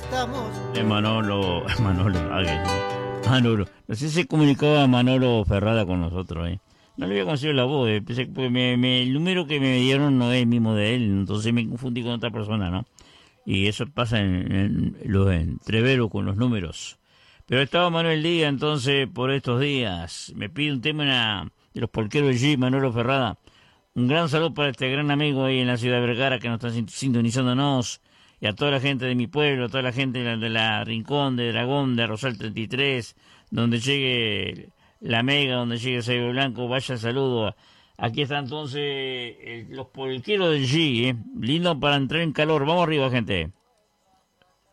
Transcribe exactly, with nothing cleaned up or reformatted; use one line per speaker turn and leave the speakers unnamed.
estamos.
Eh, Manolo, Manolo, ay, Manolo, no sé si se comunicaba Manolo Ferrada con nosotros, eh. No le había conseguido la voz, eh, pensé- porque me, me- el número que me dieron no es el mismo de él, entonces me confundí con otra persona, ¿no? Y eso pasa en, en los entreveros con los números. Pero estaba Manuel Díaz, entonces, por estos días. Me pide un tema una- de los polqueros G, Manolo Ferrada. Un gran saludo para este gran amigo ahí en la ciudad de Vergara que nos está sin- sintonizándonos. Y a toda la gente de mi pueblo, a toda la gente de la, de la Rincón, de Dragón, de Rosal treinta y tres, donde llegue la Mega, donde llegue Saibo Blanco, vaya el saludo. Aquí está entonces eh, los polqueros del G, ¿eh? Lindo para entrar en calor. Vamos arriba, gente.